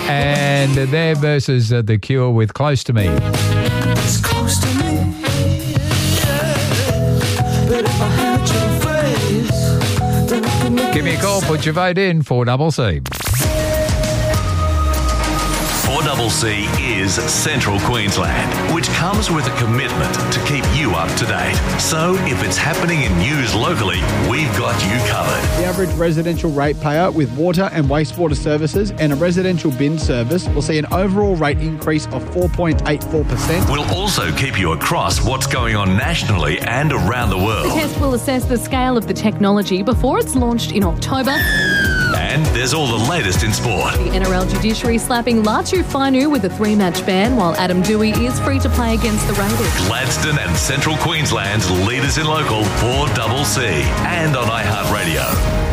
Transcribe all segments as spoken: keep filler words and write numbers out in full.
And they're versus uh, The Cure with Close to Me. It's close to me, yeah. But if I had your face, then I could make Give me a call, put your vote in for Double C. four C C is Central Queensland, which comes with a commitment to keep you up to date. So if it's happening in news locally, we've got you covered. The average residential ratepayer with water and wastewater services and a residential bin service will see an overall rate increase of four point eight four percent. We'll also keep you across what's going on nationally and around the world. The test will assess the scale of the technology before it's launched in October. And there's all the latest in sport. The N R L judiciary slapping Latu Fainu with a three-match ban, while Adam Dewey is free to play against the Raiders. Gladstone and Central Queensland's leaders in local four C C and on iHeartRadio.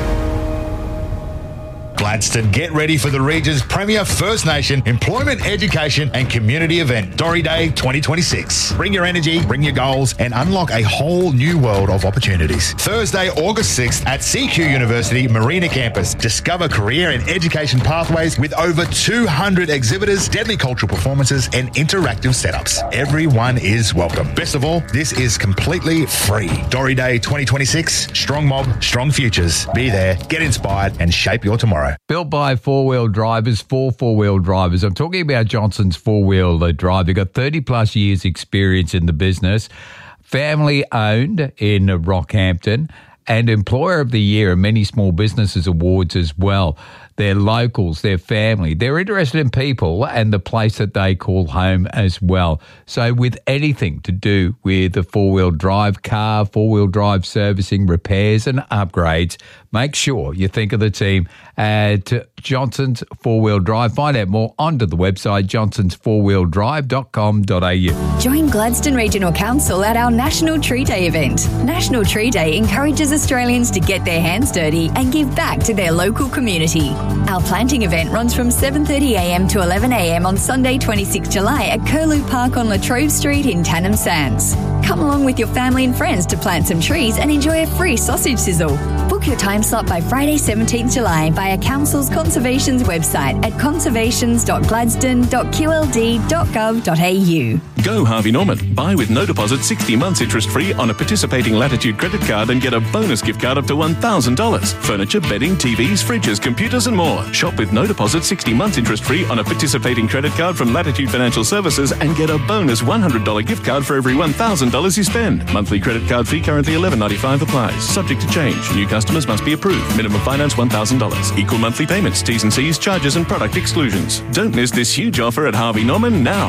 Gladstone, get ready for the region's premier First Nation employment, education and community event, Dory Day twenty twenty-six. Bring your energy, bring your goals and unlock a whole new world of opportunities. Thursday, August sixth at C Q University Marina Campus. Discover career and education pathways with over two hundred exhibitors, deadly cultural performances and interactive setups. Everyone is welcome. Best of all, this is completely free. Dory Day twenty twenty-six, strong mob, strong futures. Be there, get inspired and shape your tomorrow. Built by four-wheel drivers for four-wheel drivers. I'm talking about Johnson's four-wheel drive. They've got thirty plus years experience in the business. Family owned in Rockhampton and Employer of the Year and many small businesses awards as well. They're locals, they're family. They're interested in people and the place that they call home as well. So with anything to do with a four-wheel drive car, four-wheel drive servicing, repairs and upgrades, make sure you think of the team at Johnson's Four-Wheel Drive. Find out more onto the website johnsons four wheel drive dot com dot a u. Join Gladstone Regional Council at our National Tree Day event. National Tree Day encourages Australians to get their hands dirty and give back to their local community. Our planting event runs from seven thirty a m to eleven a m on Sunday twenty-sixth of July at Curlew Park on Latrobe Street in Tannum Sands. Come along with your family and friends to plant some trees and enjoy a free sausage sizzle. Book your time slot by Friday seventeenth of July via Council's Conservation's website at conservations dot gladstone dot q l d dot gov dot a u. Go Harvey Norman. Buy with no deposit sixty months interest free on a participating Latitude credit card and get a bonus gift card up to one thousand dollars. Furniture, bedding, T Vs, fridges, computers and more. Shop with no deposit sixty months interest free on a participating credit card from Latitude Financial Services and get a bonus one hundred dollars gift card for every one thousand dollars you spend. Monthly credit card fee currently eleven ninety-five applies. Subject to change. New customers must be approved. Minimum finance one thousand dollars. Equal monthly payments. T's and C's, charges and product exclusions. Don't miss this huge offer at Harvey Norman now.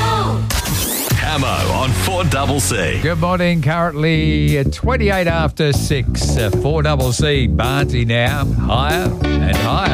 Camo on four C C. Good morning. Currently twenty-eight after six. four C C. Barnsley now higher and higher.